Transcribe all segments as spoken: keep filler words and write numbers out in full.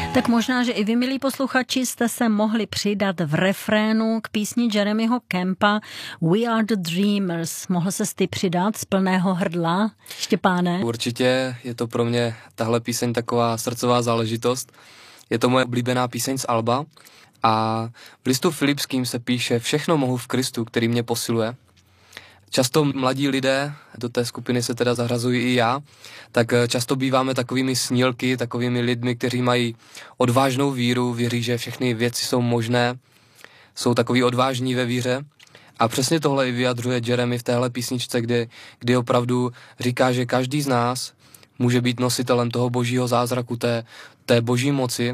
Tak možná, že i vy, milí posluchači, jste se mohli přidat v refrénu k písni Jeremyho Campa We Are the Dreamers. Mohl ses ty přidat z plného hrdla, Štěpáne? Určitě, je to pro mě tahle píseň taková srdcová záležitost. Je to moje oblíbená píseň z alba a v listu Filipským se píše Všechno mohu v Kristu, který mě posiluje. Často mladí lidé, do té skupiny se teda zařazují i já, tak často býváme takovými snílky, takovými lidmi, kteří mají odvážnou víru, věří, že všechny věci jsou možné, jsou takový odvážní ve víře. A přesně tohle i vyjadřuje Jeremy v téhle písničce, kdy, kdy opravdu říká, že každý z nás může být nositelem toho božího zázraku, té, té boží moci,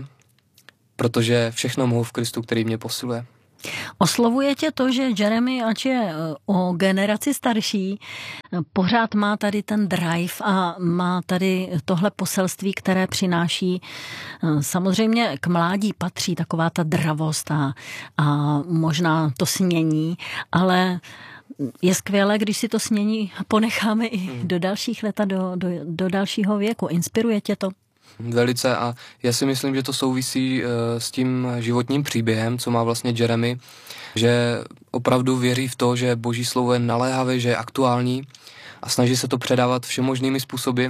protože všechno mohu v Kristu, který mě posiluje. Oslovuje tě to, že Jeremy, ač je o generaci starší, pořád má tady ten drive a má tady tohle poselství, které přináší. Samozřejmě k mládí patří taková ta dravost a, a možná to snění, ale je skvělé, když si to snění ponecháme i do dalších let a do, do, do dalšího věku. Inspiruje tě to? Velice a já si myslím, že to souvisí uh, s tím životním příběhem, co má vlastně Jeremy, že opravdu věří v to, že boží slovo je naléhavé, že je aktuální a snaží se to předávat všemožnými způsoby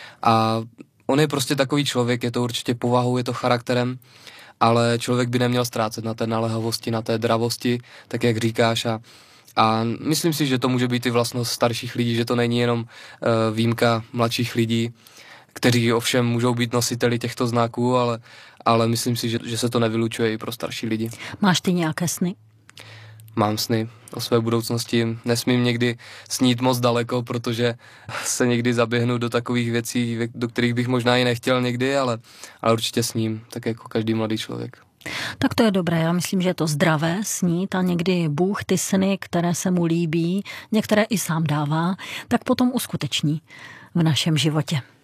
a on je prostě takový člověk, je to určitě povahou, je to charakterem, ale člověk by neměl ztrácet na té naléhavosti, na té dravosti, tak jak říkáš a A myslím si, že to může být i vlastnost starších lidí, že to není jenom uh, výjimka mladších lidí, kteří ovšem můžou být nositeli těchto znaků, ale, ale myslím si, že, že se to nevylučuje i pro starší lidi. Máš ty nějaké sny? Mám sny o své budoucnosti. Nesmím někdy snít moc daleko, protože se někdy zaběhnu do takových věcí, do kterých bych možná i nechtěl někdy, ale, ale určitě sním, tak jako každý mladý člověk. Tak to je dobré, já myslím, že je to zdravé snít a někdy Bůh ty sny, které se mu líbí, některé i sám dává, tak potom uskuteční v našem životě.